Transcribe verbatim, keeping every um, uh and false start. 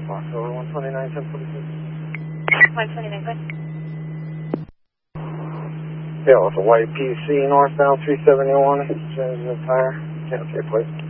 Fox over one twenty-nine, ten forty-six. one twenty-nine, good. Yeah, it's a white P C northbound three seventy-one. Change the tire. Can't see a plate.